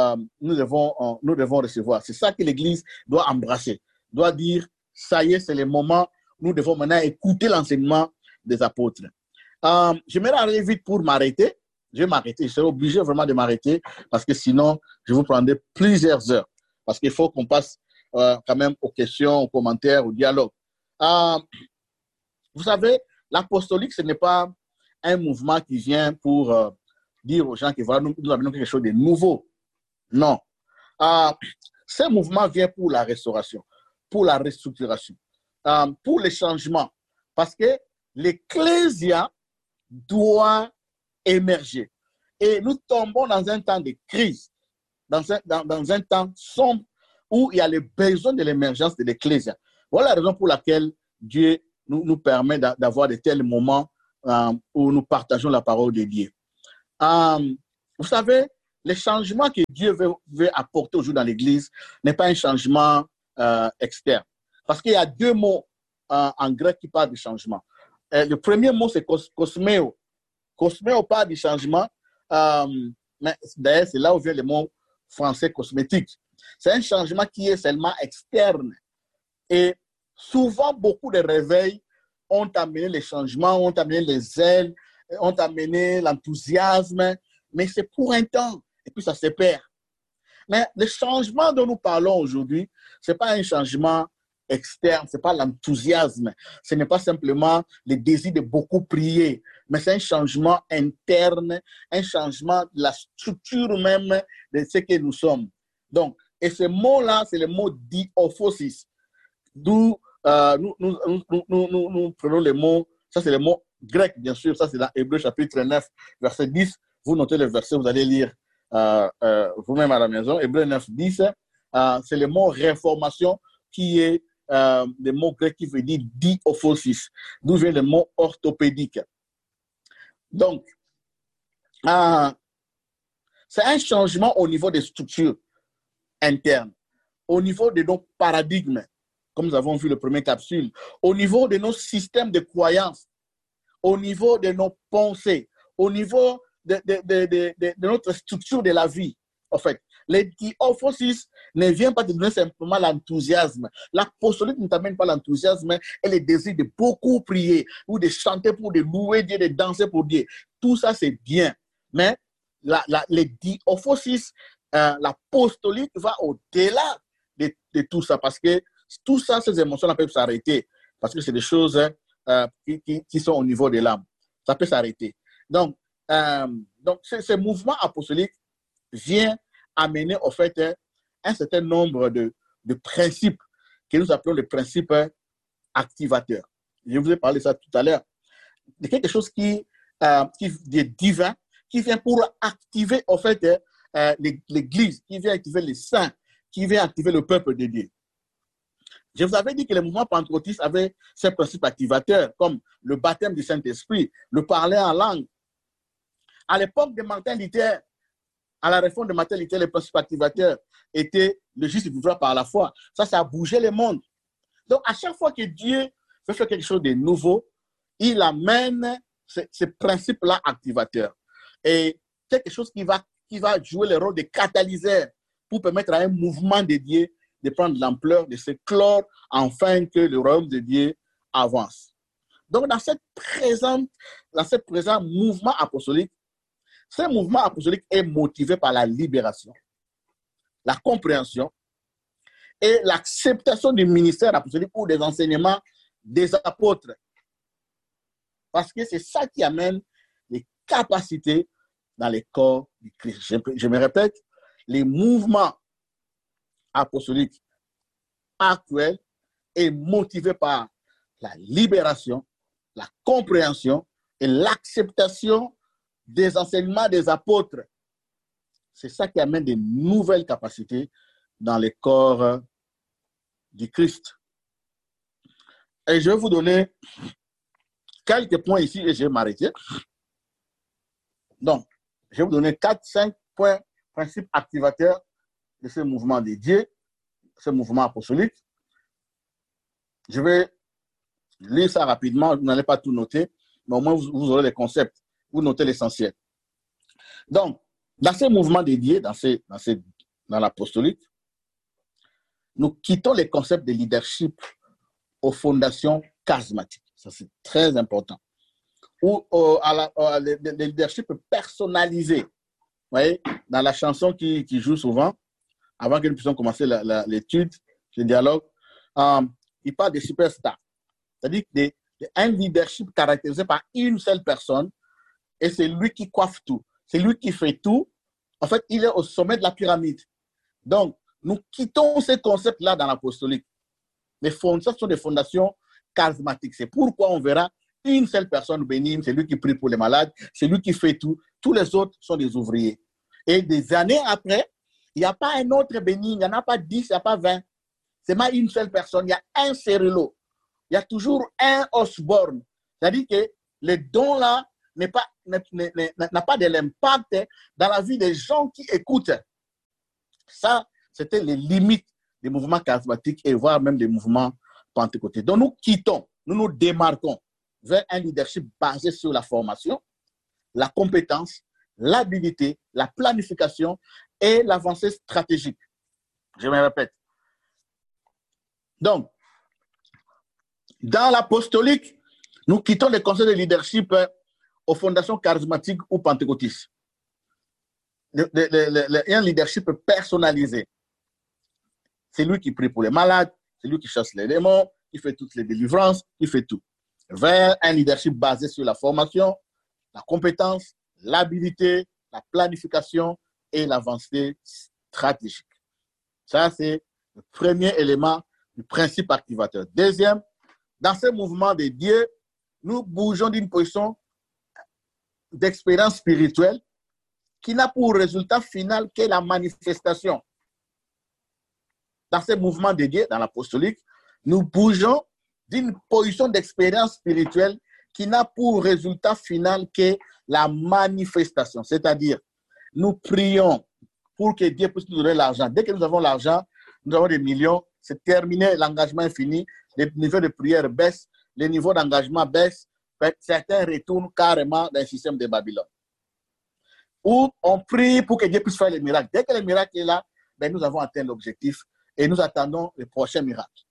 recevoir. C'est ça que l'Église doit embrasser. Doit dire, ça y est, c'est le moment, nous devons maintenant écouter l'enseignement des apôtres. J'aimerais aller vite pour m'arrêter. Je vais m'arrêter. Je serai obligé vraiment de m'arrêter parce que sinon, je vous prendrai plusieurs heures. Parce qu'il faut qu'on passe quand même aux questions, aux commentaires, au dialogue. Vous savez, l'apostolique, ce n'est pas un mouvement qui vient pour dire aux gens que voilà, nous avons quelque chose de nouveau. Non. Ce mouvement vient pour la restauration, pour la restructuration, pour les changements. Parce que l'Ecclésia doit émerger. Et nous tombons dans un temps de crise. dans un temps sombre où il y a le besoin de l'émergence de l'Ecclésia. Voilà la raison pour laquelle Dieu nous permet d'avoir de tels moments où nous partageons la parole de Dieu. Vous savez, le changement que Dieu veut apporter aujourd'hui dans l'Église n'est pas un changement externe. Parce qu'il y a deux mots en grec qui parlent du changement. Le premier mot, c'est kosmeo. Kosmeo parle du changement, mais d'ailleurs, c'est là où vient le mot français cosmétique. C'est un changement qui est seulement externe. Et souvent, beaucoup de réveils ont amené les changements, ont amené les ailes, ont amené l'enthousiasme, mais c'est pour un temps, et puis ça se perd. Mais le changement dont nous parlons aujourd'hui, ce n'est pas un changement externe, ce n'est pas l'enthousiasme, ce n'est pas simplement le désir de beaucoup prier, mais c'est un changement interne, un changement de la structure même de ce que nous sommes. Donc, et ce mot-là, c'est le mot diophosis, d'où nous prenons le mot, ça c'est le mot grec, bien sûr, ça c'est dans Hébreux chapitre 9, verset 10. Vous notez le verset, vous allez lire vous-même à la maison. Hébreux 9, 10, c'est le mot réformation qui est le mot grec qui veut dire diophosis, d'où vient le mot orthopédique. Donc, c'est un changement au niveau des structures internes, au niveau de nos paradigmes, comme nous avons vu le premier capsule, au niveau de nos systèmes de croyances, au niveau de nos pensées, au niveau de notre structure de la vie. En fait, le diophosis ne vient pas te donner simplement l'enthousiasme. L'apostolique ne t'amène pas l'enthousiasme et le désir de beaucoup prier, ou de chanter pour de louer Dieu, de danser pour Dieu. Tout ça, c'est bien. Mais le diophosis, l'apostolique va au-delà de tout ça, parce que tout ça, ces émotions peuvent s'arrêter, parce que c'est des choses qui sont au niveau de l'âme. Ça peut s'arrêter. Donc ce mouvement apostolique vient amener, au fait, un certain nombre de principes que nous appelons les principes activateurs. Je vous ai parlé de ça tout à l'heure. De quelque chose qui est divin, qui vient pour activer, en fait, l'Église, qui vient activer les saints, qui vient activer le peuple de Dieu. Je vous avais dit que le mouvement pentecôtiste avait ses principes activateurs, comme le baptême du Saint-Esprit, le parler en langue. À l'époque de Martin Luther, à la réforme de Martin Luther, les principes activateurs étaient le juste vivra par la foi. Ça a bougé le monde. Donc, à chaque fois que Dieu veut faire quelque chose de nouveau, il amène ces principes-là activateurs. Et quelque chose qui va jouer le rôle de catalyseur pour permettre à un mouvement de Dieu de prendre l'ampleur, de se clore, afin que le royaume de Dieu avance. Donc, dans ce présent mouvement apostolique, ce mouvement apostolique est motivé par la libération, la compréhension et l'acceptation du ministère apostolique ou des enseignements des apôtres. Parce que c'est ça qui amène les capacités dans les corps du Christ. Je me répète, les mouvements apostoliques actuels est motivé par la libération, la compréhension et l'acceptation des enseignements des apôtres. C'est ça qui amène de nouvelles capacités dans les corps du Christ. Et je vais vous donner quelques points ici et je vais m'arrêter. Donc, je vais vous donner 4-5 points, principes activateurs de ce mouvement de Dieu, ce mouvement apostolique. Je vais lire ça rapidement, vous n'allez pas tout noter, mais au moins vous aurez les concepts, vous notez l'essentiel. Donc, dans ce mouvement de Dieu, dans l'apostolique, nous quittons les concepts de leadership aux fondations charismatiques. Ça, c'est très important. Ou le leadership personnalisé. Vous voyez, dans la chanson qui joue souvent, avant que nous puissions commencer l'étude, le dialogue, il parle de superstars. C'est-à-dire un leadership caractérisé par une seule personne, et c'est lui qui coiffe tout. C'est lui qui fait tout. En fait, il est au sommet de la pyramide. Donc, nous quittons ces concepts-là dans l'apostolique. Les fondations sont des fondations charismatiques. C'est pourquoi on verra une seule personne bénigne, c'est lui qui prie pour les malades, c'est lui qui fait tout. Tous les autres sont des ouvriers. Et des années après, Il n'y a pas un autre béni, il n'y en a pas 10, il n'y a pas 20. C'est pas une seule personne, il y a un Cyrilo. Il y a toujours un Osborne. C'est-à-dire que le don là n'a pas de l'impact dans la vie des gens qui écoutent. Ça, c'était les limites des mouvements charismatiques et voire même des mouvements pentecôtés. Donc nous quittons, nous nous démarquons vers un leadership basé sur la formation, la compétence, l'habilité, la planification et l'avancée stratégique. Je me répète. Donc, dans l'apostolique, nous quittons les conseils de leadership aux fondations charismatiques ou pentecôtistes. Un leadership personnalisé. C'est lui qui prie pour les malades, c'est lui qui chasse les démons, qui fait toutes les délivrances, qui fait tout. Vers un leadership basé sur la formation, la compétence, l'habilité, la planification et l'avancée stratégique. Ça, c'est le premier élément du principe activateur. Deuxième, dans ce mouvement de Dieu, nous bougeons d'une position d'expérience spirituelle qui n'a pour résultat final que la manifestation. Dans ce mouvement de Dieu, dans l'apostolique, nous bougeons d'une position d'expérience spirituelle qui n'a pour résultat final que la manifestation. C'est-à-dire, nous prions pour que Dieu puisse nous donner l'argent. Dès que nous avons l'argent, nous avons des millions, c'est terminé, l'engagement est fini, les niveaux de prière baissent, les niveaux d'engagement baissent, certains retournent carrément dans le système de Babylone. Où on prie pour que Dieu puisse faire les miracles. Dès que le miracle est là, ben nous avons atteint l'objectif et nous attendons le prochain miracle.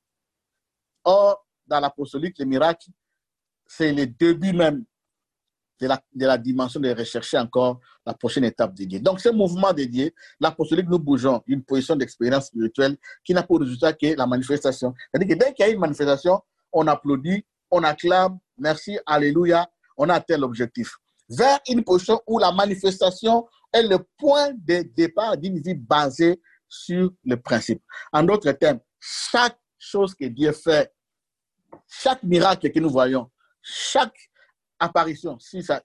Or, dans l'apostolique, le miracle, c'est le début même de la dimension de rechercher encore la prochaine étape de Dieu. Donc, ce mouvement de Dieu, l'apostolique, nous bougeons d'une position d'expérience spirituelle qui n'a pour résultat que la manifestation. C'est-à-dire que dès qu'il y a une manifestation, on applaudit, on acclame, merci, alléluia, on a atteint l'objectif. Vers une position où la manifestation est le point de départ d'une vie basée sur le principe. En d'autres termes, chaque chose que Dieu fait, chaque miracle que nous voyons, chaque apparition, si ça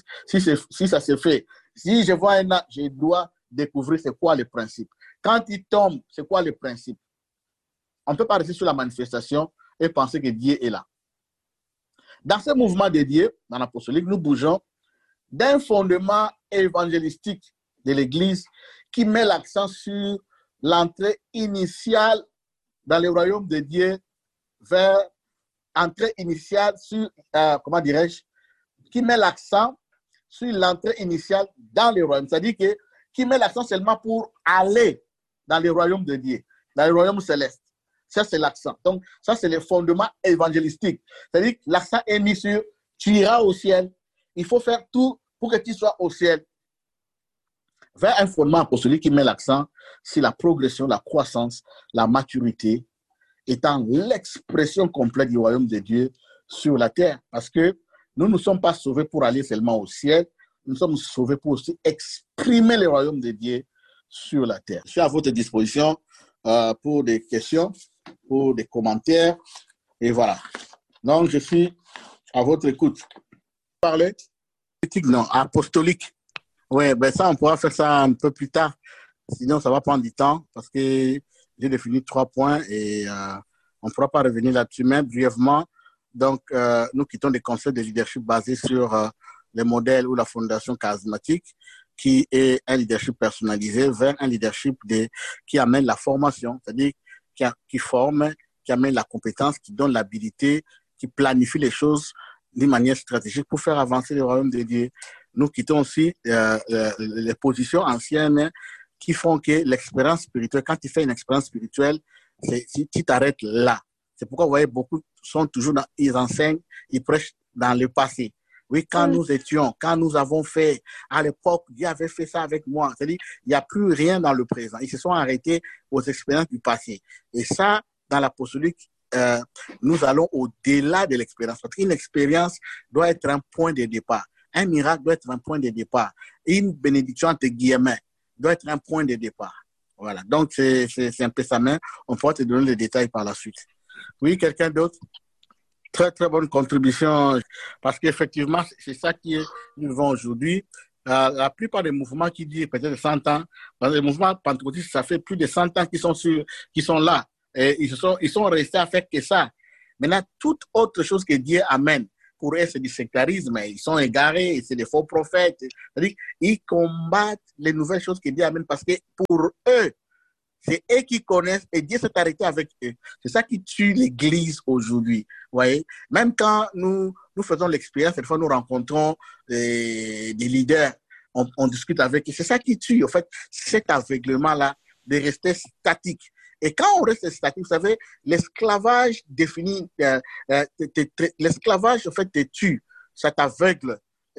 se fait, si je vois un acte, je dois découvrir c'est quoi le principe. Quand il tombe, c'est quoi le principe? On ne peut pas rester sur la manifestation et penser que Dieu est là. Dans ce mouvement de Dieu, dans l'apostolique, nous bougeons d'un fondement évangélistique de l'Église qui met l'accent sur l'entrée initiale dans le royaume de Dieu vers entrée initiale sur, comment dirais-je, qui met l'accent sur l'entrée initiale dans le royaume. C'est-à-dire qui met l'accent seulement pour aller dans le royaume de Dieu, dans le royaume céleste. Ça, c'est l'accent. Donc, ça, c'est le fondement évangélistique. C'est-à-dire que l'accent est mis sur tu iras au ciel. Il faut faire tout pour que tu sois au ciel. Vers un fondement apostolique qui met l'accent sur la progression, la croissance, la maturité, étant l'expression complète du royaume de Dieu sur la terre. Parce que nous ne sommes pas sauvés pour aller seulement au ciel, nous sommes sauvés pour aussi exprimer le royaume de Dieu sur la terre. Je suis à votre disposition pour des questions, pour des commentaires, et voilà. Donc, je suis à votre écoute. Parler? Non, apostolique. Oui, ben ça, on pourra faire ça un peu plus tard. Sinon, ça va prendre du temps parce que j'ai défini 3 points et on ne pourra pas revenir là-dessus, mais brièvement. Donc, nous quittons des conseils de leadership basés sur les modèles ou la fondation charismatique, qui est un leadership personnalisé, vers un leadership qui amène la formation, c'est-à-dire qui forme, qui amène la compétence, qui donne l'habilité, qui planifie les choses d'une manière stratégique pour faire avancer le royaume de Dieu. Nous quittons aussi les positions anciennes qui font que l'expérience spirituelle, quand tu fais une expérience spirituelle, si tu t'arrêtes là. C'est pourquoi vous voyez, beaucoup sont toujours ils enseignent, ils prêchent dans le passé. Oui, quand nous étions, quand nous avons fait, à l'époque, Dieu avait fait ça avec moi. C'est-à-dire, il n'y a plus rien dans le présent. Ils se sont arrêtés aux expériences du passé. Et ça, dans l'apostolique, nous allons au-delà de l'expérience. Parce qu'une expérience doit être un point de départ. Un miracle doit être un point de départ. Une bénédiction, entre guillemets, doit être un point de départ. Voilà. Donc, c'est un peu ça, mais on pourra te donner les détails par la suite. Oui, quelqu'un d'autre? Très, très bonne contribution. Parce qu'effectivement, c'est ça qui est vivant aujourd'hui. la plupart des mouvements qui disent peut-être 100 ans, parce que les mouvements pentecôtistes, ça fait plus de 100 ans qu'ils sont là. Et ils sont restés à faire que ça. Maintenant, toute autre chose que Dieu amène, pour eux, c'est du sectarisme. Ils sont égarés, c'est des faux prophètes. C'est-à-dire, ils combattent les nouvelles choses que Dieu amène parce que pour eux, c'est eux qui connaissent et Dieu s'est arrêté avec eux. C'est ça qui tue l'Église aujourd'hui. Voyez? Même quand nous faisons l'expérience, cette fois nous rencontrons des leaders, on discute avec eux. C'est ça qui tue, en fait, cet aveuglement-là de rester statique. Et quand on reste statique, vous savez, l'esclavage définit, l'esclavage, en fait, te tue, ça t'aveugle,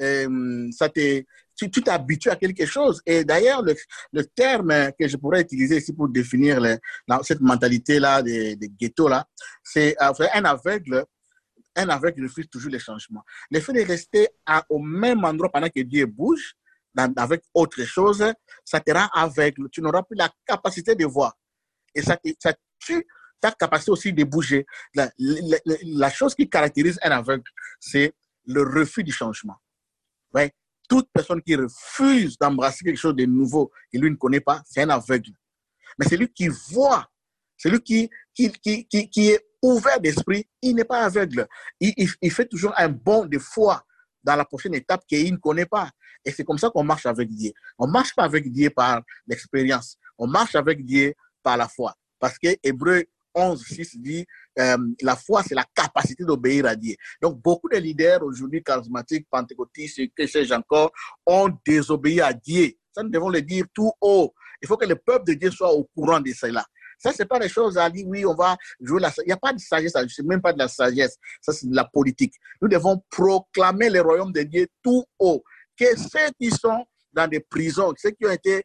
tu t'habitues à quelque chose. Et d'ailleurs, le terme que je pourrais utiliser ici pour définir cette mentalité-là des ghettos-là, c'est un aveugle refuse toujours les changements. Le fait de rester au même endroit pendant que Dieu bouge, avec autre chose, ça te rend aveugle. Tu n'auras plus la capacité de voir. Et ça tue ta capacité aussi de bouger. La chose qui caractérise un aveugle, c'est le refus du changement. Ouais. Toute personne qui refuse d'embrasser quelque chose de nouveau qu'il lui ne connaît pas, c'est un aveugle. Mais celui qui voit, celui qui est ouvert d'esprit, il n'est pas aveugle. Il fait toujours un bond de foi dans la prochaine étape qu'il ne connaît pas. Et c'est comme ça qu'on marche avec Dieu. On ne marche pas avec Dieu par l'expérience. On marche avec Dieu par la foi. Parce que Hébreux 11:6 dit la foi, c'est la capacité d'obéir à Dieu. Donc, beaucoup de leaders aujourd'hui, charismatiques, pentecôtistes, que sais-je encore, ont désobéi à Dieu. Ça, nous devons le dire tout haut. Il faut que le peuple de Dieu soit au courant de cela. Ça, ce n'est pas des choses à dire, oui, on va jouer la sagesse. Il n'y a pas de sagesse, ce n'est même pas de la sagesse. Ça, c'est de la politique. Nous devons proclamer le royaume de Dieu tout haut. Que ceux qui sont dans des prisons, ceux qui ont été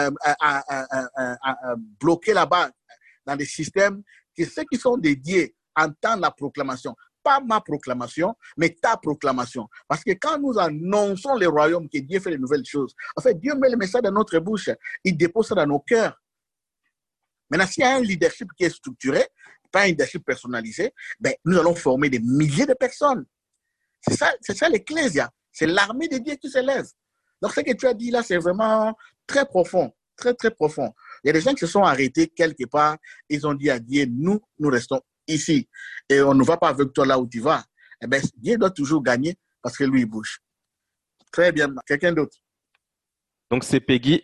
bloqués là-bas, dans des systèmes, que ceux qui sont dédiés entendent la proclamation. Pas ma proclamation, mais ta proclamation. Parce que quand nous annonçons le royaume, que Dieu fait de nouvelles choses, en fait, Dieu met le message dans notre bouche, il dépose ça dans nos cœurs. Maintenant, s'il y a un leadership qui est structuré, pas un leadership personnalisé, ben, nous allons former des milliers de personnes. C'est ça l'ecclésia. C'est l'armée de Dieu qui se lève. Donc, ce que tu as dit là, c'est vraiment très profond, très, très profond. Il y a des gens qui se sont arrêtés quelque part, ils ont dit à Dieu, nous restons ici. Et on ne va pas avec toi là où tu vas. Eh bien, Dieu doit toujours gagner parce que lui, il bouge. Très bien. Quelqu'un d'autre? Donc, c'est Peggy.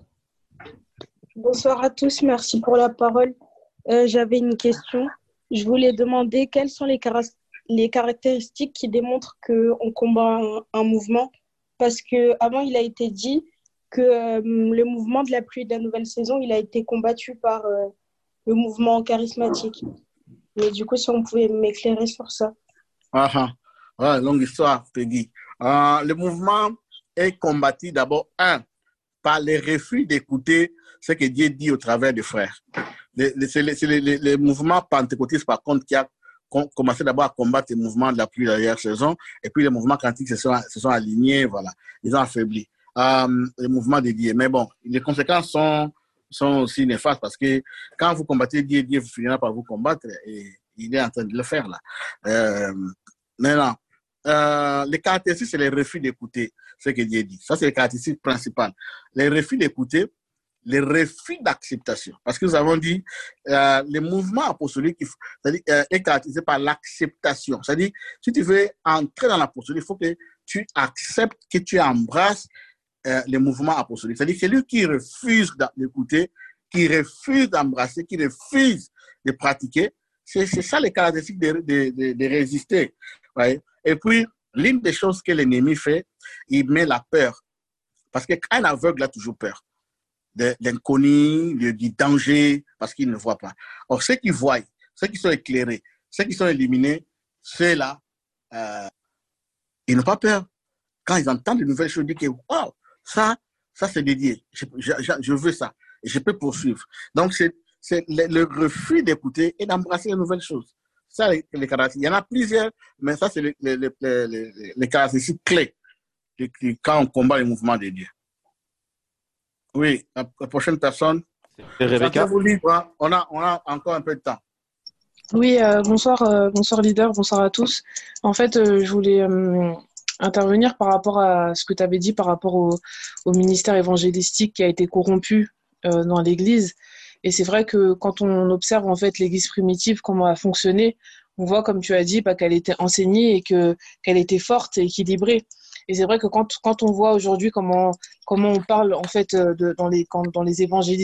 Bonsoir à tous, merci pour la parole. J'avais une question. Je voulais demander quelles sont les caractéristiques qui démontrent qu'on combat un mouvement. Parce qu'avant, il a été dit que le mouvement de la pluie de la nouvelle saison, il a été combattu par le mouvement charismatique. Mais du coup, si on pouvait m'éclairer sur ça. Longue histoire, Peggy. Le mouvement est combattu d'abord, par le refus d'écouter ce que Dieu dit au travers des frères. C'est les mouvements pentecôtistes, par contre, qui a commencé d'abord à combattre les mouvements de la pluie de la dernière saison, et puis les mouvements quantiques se sont alignés, voilà, ils ont affaibli les mouvements de Dieu. Mais bon, les conséquences sont aussi néfastes parce que quand vous combattez Dieu, Dieu finira par vous combattre et il est en train de le faire là. Maintenant, les caractéristiques, c'est le refus d'écouter ce que Dieu dit. Ça, c'est les caractéristiques principales. Les refus d'écouter, les refus d'acceptation. Parce que nous avons dit, le mouvement apostolique est caractérisé par l'acceptation. C'est-à-dire, si tu veux entrer dans l'apostolique, il faut que tu acceptes, que tu embrasses le mouvement apostolique. C'est-à-dire, celui qui refuse d'écouter, qui refuse d'embrasser, qui refuse de pratiquer, c'est ça les caractéristiques de résister. Ouais. Et puis, l'une des choses que l'ennemi fait, il met la peur. Parce qu'un aveugle a toujours peur de l'inconnu, du danger, parce qu'il ne voit pas. Or, ceux qui voient, ceux qui sont éclairés, ceux qui sont éliminés, ceux-là, ils n'ont pas peur. Quand ils entendent de nouvelles choses, ils disent que wow, ça c'est dédié. Je veux ça. Et je peux poursuivre. Donc, c'est le refus d'écouter et d'embrasser les nouvelles choses. Ça, les caractéristiques. Il y en a plusieurs, mais ça, c'est les caractéristiques clés quand on combat les mouvements de Dieu. Oui, la prochaine personne. C'est Rebecca. Vous libre, hein? On a encore un peu de temps. Oui, bonsoir leader, bonsoir à tous. En fait, je voulais intervenir par rapport à ce que tu avais dit par rapport au ministère évangélistique qui a été corrompu dans l'Église. Et c'est vrai que quand on observe en fait l'Église primitive, comment elle a fonctionné, on voit, comme tu as dit, qu'elle était enseignée et qu'elle était forte et équilibrée. Et c'est vrai que quand on voit aujourd'hui comment on parle en fait dans les évangiles